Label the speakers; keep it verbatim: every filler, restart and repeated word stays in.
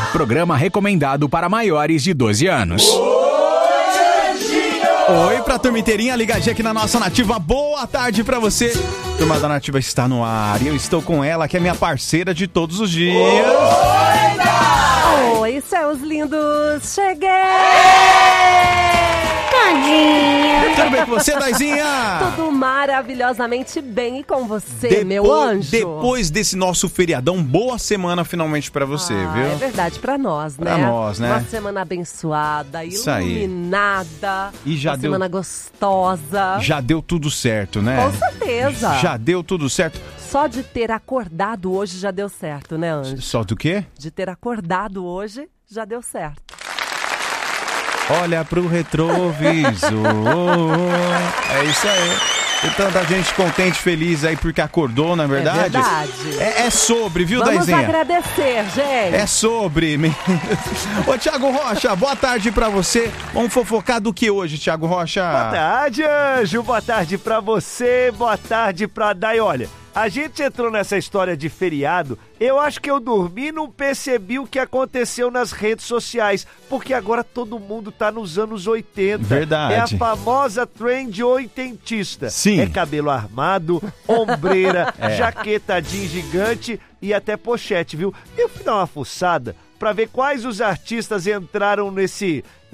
Speaker 1: programa recomendado para maiores de doze anos.
Speaker 2: Oi pra turma inteirinha, ligadinha aqui na nossa Nativa. Boa tarde pra você. Turma da Nativa está no ar e eu estou com ela, que é minha parceira de todos os dias.
Speaker 3: Oi, Oi céus lindos, cheguei!
Speaker 4: Tadinha.
Speaker 2: Tudo bem com você, Daizinha?
Speaker 3: Tudo maravilhosamente bem e com você,
Speaker 2: Depois,
Speaker 3: meu anjo.
Speaker 2: Depois desse nosso feriadão, boa semana finalmente pra você,
Speaker 3: ah,
Speaker 2: viu?
Speaker 3: É verdade, pra nós, né?
Speaker 2: Pra nós, né?
Speaker 3: Uma semana abençoada,
Speaker 2: Isso aí.
Speaker 3: iluminada,
Speaker 2: E já
Speaker 3: uma
Speaker 2: deu...
Speaker 3: semana gostosa.
Speaker 2: Já deu tudo certo, né?
Speaker 3: Com certeza.
Speaker 2: Já deu tudo certo.
Speaker 3: Só de ter acordado hoje já deu certo, né, Anjo?
Speaker 2: Só do quê?
Speaker 3: De ter acordado hoje já deu certo.
Speaker 2: Olha pro retrovisor. É isso aí. Tem tanta gente contente, feliz aí porque acordou, não é verdade?
Speaker 3: É verdade.
Speaker 2: É, é sobre, viu,
Speaker 3: Vamos
Speaker 2: Daizinha?
Speaker 3: agradecer, gente.
Speaker 2: É sobre. Ô, Thiago Rocha, boa tarde pra você. Vamos fofocar do que hoje, Thiago Rocha?
Speaker 5: Boa tarde, Anjo. Boa tarde pra você. Boa tarde pra Dai. Olha, a gente entrou nessa história de feriado, eu acho que eu dormi e não percebi o que aconteceu nas redes sociais, porque agora todo mundo tá nos anos oitenta.
Speaker 2: Verdade.
Speaker 5: É a famosa trend oitentista.
Speaker 2: Sim.
Speaker 5: É cabelo armado, ombreira,
Speaker 2: É.
Speaker 5: jaqueta jeans gigante e até pochete, viu? Eu fui dar uma fuçada pra ver quais os artistas entraram nesse...